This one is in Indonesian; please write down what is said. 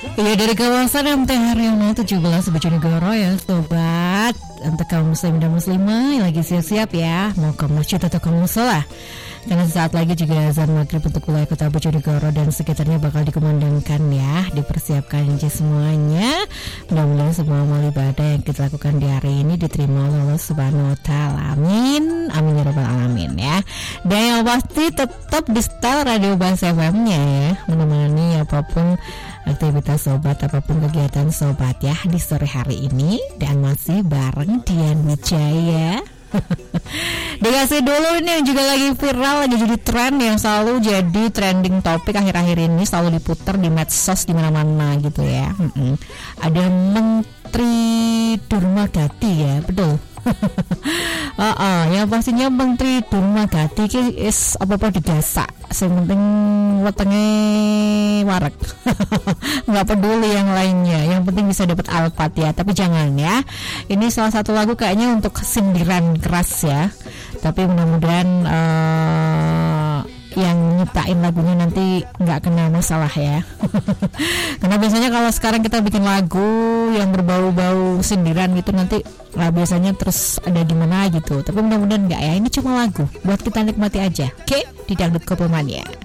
Ya dari kawasan MT Haryono 17 Bojonegoro ya sobat. Untuk kaum muslim dan muslimah yang lagi siap-siap ya mau ke masjid atau ke musola. Karena saat lagi juga azan maghrib untuk wilayah kota Bojonegoro dan sekitarnya bakal dikumandangkan ya. Dipersiapkan aja semuanya. Mudah-mudahan semua amal ibadah yang kita lakukan di hari ini diterima oleh Allah Subhanahu wa taala. Amin. Amin ya rabbal alamin ya. Dan yang pasti tetap di setel Radio Bas FM-nya ya, menemani apapun aktivitas sobat, apapun kegiatan sobat ya di sore hari ini. Dan masih bareng Dian Wijaya. Dikasih dulu ini yang juga lagi viral, lagi jadi tren, yang selalu jadi trending topik akhir-akhir ini, selalu diputar di medsos di mana-mana gitu ya. Ada Menteri Durmagati ya, betul. Yang pastinya Menteri Durmagati ki is apa-apa digasak, yang penting wetenge warek. Nggak peduli yang lainnya, yang penting bisa dapat alpat ya. Tapi jangan ya, ini salah satu lagu kayaknya untuk sindiran keras ya. Tapi mudah-mudahan yang nyiptain lagunya nanti nggak kena masalah ya. Karena biasanya kalau sekarang kita bikin lagu yang berbau-bau sindiran gitu nanti biasanya terus ada di mana gitu. Tapi mudah-mudahan nggak ya, ini cuma lagu buat kita nikmati aja. Oke, di Dangdut Kopelmania.